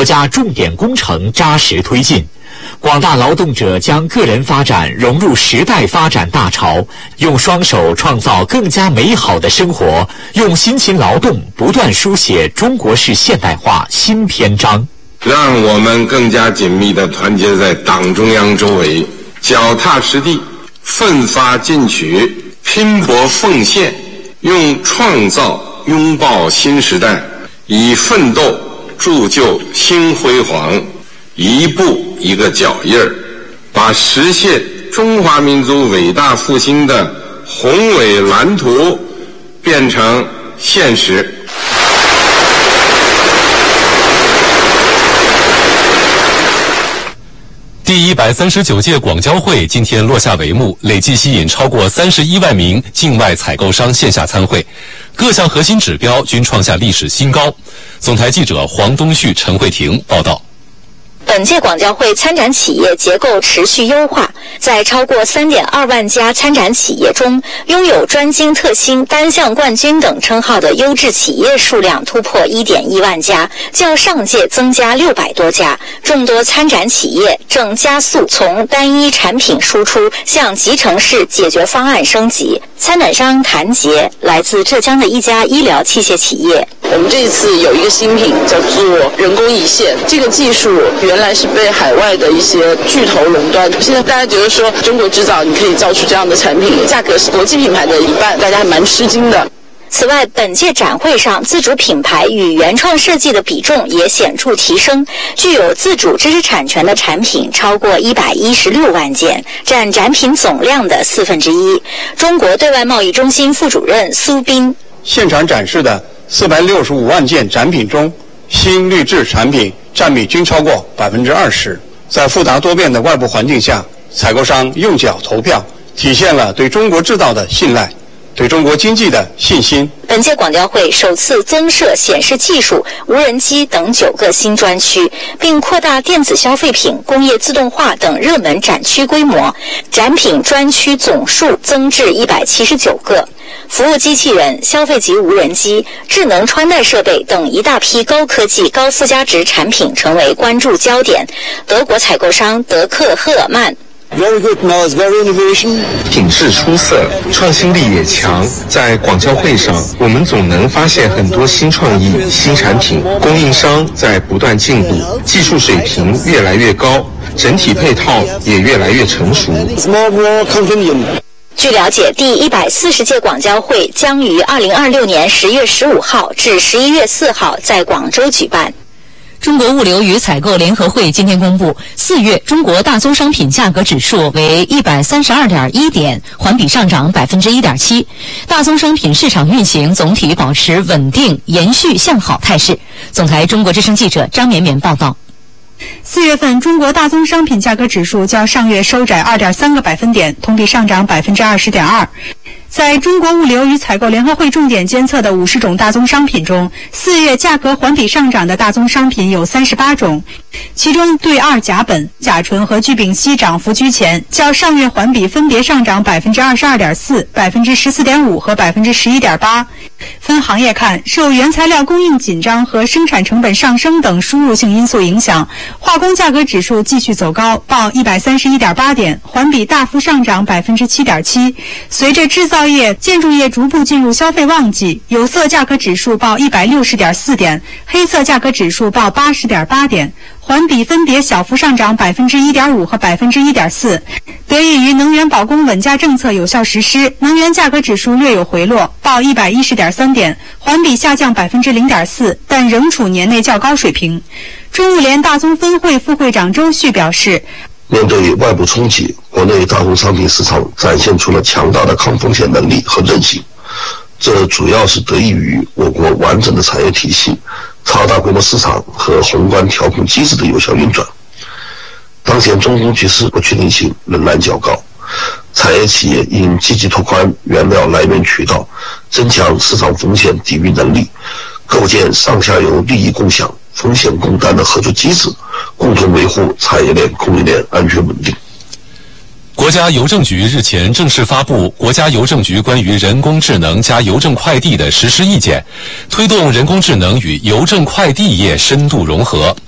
家重点工程扎实推进。广大劳动者将个人发展融入时代发展大潮，用双手创造更加美好的生活，用辛勤劳动不断书写中国式现代化新篇章。 让我们更加紧密地团结在党中央周围，脚踏实地，奋发进取，拼搏奉献，用创造拥抱新时代，以奋斗铸就新辉煌，一步一个脚印儿，把实现中华民族伟大复兴的宏伟蓝图变成现实。 第139届广交会今天落下帷幕，累计吸引超过31万名境外采购商线下参会，各项核心指标均创下历史新高。总台记者黄东旭、陈慧婷报道。 本届广交会参展企业结构持续优化，在超过3.2万家参展企业中，拥有专精特新、单项冠军等称号的优质企业数量突破1.1万家，较上届增加600多家。众多参展企业正加速从单一产品输出向集成式解决方案升级。参展商谭杰来自浙江的一家医疗器械企业。 我们这一次有一个新品叫做人工胰腺，这个技术原来是被海外的一些巨头垄断，现在大家觉得说中国制造你可以造出这样的产品，价格是国际品牌的一半，大家还蛮吃惊的。 此外，本届展会上自主品牌与原创设计的比重也显著提升，具有自主知识产权的产品超过116万件，占展品总量的1/4。中国对外贸易中心副主任苏斌： 现场展示的465万件展品中，新绿质产品占比均超过20%。在复杂多变的外部环境下，采购商用脚投票，体现了对中国制造的信赖，对中国经济的信心。 本届广交会首次增设显示技术、无人机等9个新专区，并扩大电子消费品、工业自动化等热门展区规模，展品专区总数增至179个。服务机器人、消费级无人机、智能穿戴设备等一大批高科技、高附加值产品成为关注焦点。德国采购商德克赫尔曼 Very good knowledge, very innovation. 品质出色，创新力也强。在广交会上，我们总能发现很多新创意、新产品，供应商在不断进步，技术水平越来越高，整体配套也越来越成熟。 It's more convenient. 据了解，第140届广交会将于2026年10月15号至11月4号在广州举办。 中国物流与采购联合会今天公布，4月中国大宗商品价格指数为132.1点，环比上涨1.7%。大宗商品市场运行总体保持稳定，延续向好态势。总台中国之声记者张绵绵报道。 4月份中国大宗商品价格指数较上月收窄2.3个百分点，同比上涨20.2%。在中国物流与采购联合会重点监测的50种大宗商品中，4月价格环比上涨的大宗商品有38种，其中对二甲苯、甲醇和聚丙烯涨幅居前，较上月环比分别上涨22.4%、14.5%和11.8%。分行业看，受原材料供应紧张和生产成本上升等输入性因素影响，化工价格指数继续走高，报131.8点，环比大幅上涨7.7%。随着制造业、建筑业逐步进入消费旺季，有色价格指数报160.4点，黑色价格指数报80.8点，环比分别小幅上涨1.5%和1.4%。得益于能源保供稳价政策有效实施，能源价格指数略有回落，报110.3点，环比下降0.4%，但仍处年内较高水平。中物联大宗分会副会长周旭表示， 面对外部冲击，国内大宗商品市场展现出了强大的抗风险能力和韧性，这主要是得益于我国完整的产业体系、超大规模市场和宏观调控机制的有效运转。当前中东局势不确定性仍然较高，产业企业应积极拓宽原料来源渠道，增强市场风险抵御能力，构建上下游利益共享、风险共担的合作机制，共同维护产业链、供应链安全稳定。 国家邮政局日前正式发布《国家邮政局关于人工智能加邮政快递的实施意见》，推动人工智能与邮政快递业深度融合。